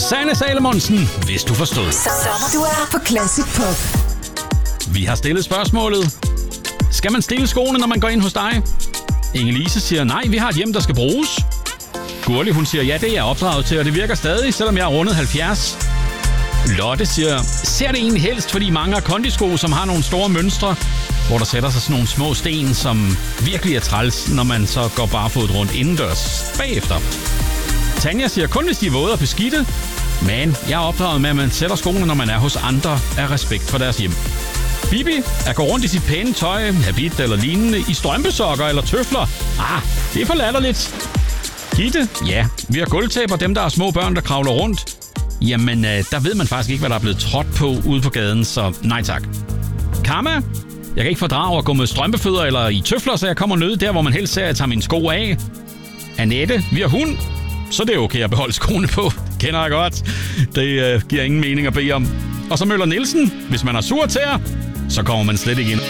Sanne Salomonsen, hvis du forstod. Så du er på Classic Pop. Vi har stillet spørgsmålet. Skal man stille skoene, når man går ind hos dig? Inge-Lise siger, nej, vi har et hjem, der skal bruges. Gurli, hun siger, ja, det er jeg opdraget til, og det virker stadig, selvom jeg er rundet 70. Lotte siger, ser det egentlig helst, fordi mange har kondisko, som har nogle store mønstre, hvor der sætter sig sådan nogle små sten, som virkelig er træls, når man så går barefod rundt indendørs bagefter. Tanja siger, kun hvis de er våde og beskidte, men jeg er opdraget med, at man sætter skoene, når man er hos andre, af respekt for deres hjem. Bibi er gå rundt i sit pæne tøj, habit eller lignende, i strømpesokker eller tøfler. Det er for latterligt. Gitte, ja, vi har gulvtæpper, dem der er små børn, der kravler rundt. Jamen, der ved man faktisk ikke, hvad der er blevet trådt på ude på gaden, så nej tak. Karma, jeg kan ikke fordrage at gå med strømpefødder eller i tøfler, så jeg kommer ned der, hvor man helst ser, at jeg tager mine sko af. Annette, vi har hund, så det er okay at beholde skoene på. Kender jeg godt. Det giver ingen mening at bede om. Og så Møller Nielsen, hvis man er sur til jer, så kommer man slet ikke ind.